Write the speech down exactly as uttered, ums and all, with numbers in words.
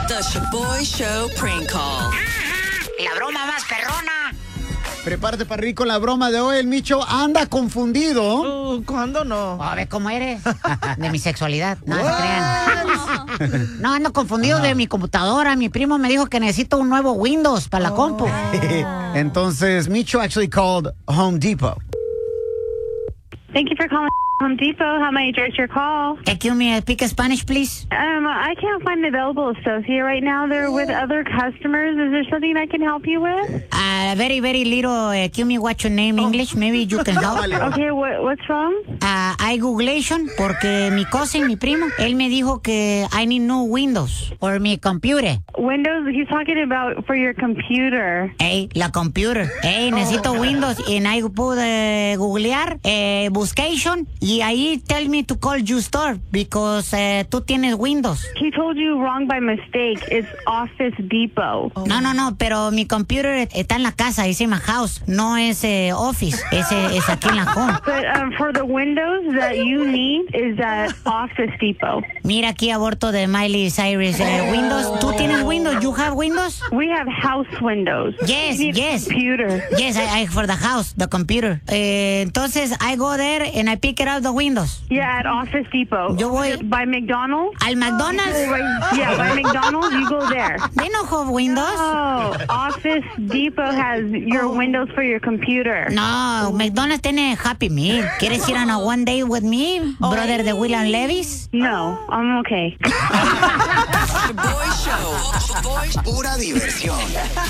The Shaboy Show prank call. La broma más perrona. Prepárate para reír con la broma de hoy. El Micho anda confundido. Uh, ¿Cuándo no? A ver cómo eres. De mi sexualidad. No, no crean. No, ando confundido de mi computadora. Mi primo me dijo que necesito un nuevo Windows para la compu. Entonces, Micho actually called Home Depot. Thank you for calling Home Depot. How may I direct your call? Excuse me, speak Spanish, please. Um, I can't find an available associate right now. They're with other customers. Is there something I can help you with? Uh, very, very little. Uh, excuse me, what's your name, English? Maybe you can help. Okay, what, what's wrong? Uh, I Googlation porque mi cousin, mi primo, él me dijo que I need new Windows for mi computer. Windows? He's talking about for your computer. Hey, la computer. Hey, necesito Windows. And I pude googlear, eh, buscation, y ahí tell me to call you store because eh, tú tienes Windows. He told you wrong by mistake. It's Office Depot. No, no, no, pero mi computer está en la casa, dice my house. No es eh, office, es, eh, es aquí en la home. But um, for the Windows that you need is at Office Depot. Mira aquí aborto de Miley Cyrus. Eh, Windows, ¿tú tienes Windows? You have Windows? We have house windows. Yes, You need yes. a computer. Yes, I, I for the house, the computer. Eh, entonces, I go there and I pick it up the Windows. Yeah, at Office Depot. Yo voy By McDonald's? al McDonald's. Yeah, by McDonald's, you go there. They don't have Windows. Oh, Office Depot has your Windows for your computer. No, McDonald's tiene Happy Meal. ¿Quieres ir on a one day with me, brother de William Levis? No, I'm okay. Shaboy Show. Pura diversión.